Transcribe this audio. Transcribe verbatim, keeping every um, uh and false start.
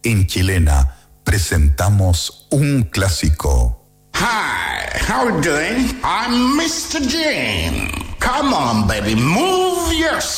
en Chilena presentamos un clásico. Hi, how are you doing? I'm mister Jane. Come on, baby, move your